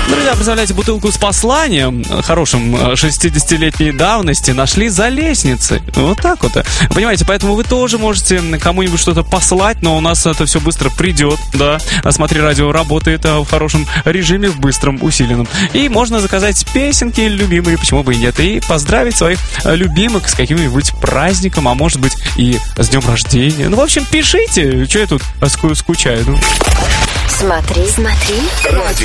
Друзья, представляете, бутылку с посланием хорошим 60-летней давности нашли за лестницей. Вот так вот. Понимаете, поэтому вы тоже можете кому-нибудь что-то послать, но у нас это все быстро придет, да. Смотри, радио работает в хорошем режиме, в быстром, усиленном. И можно заказать песенки любимые, почему бы и нет, и поздравить своих любимых с каким-нибудь праздником, а может быть и с днем рождения. Ну, в общем, пишите, что я тут скучаю. Ну. Смотри, радио.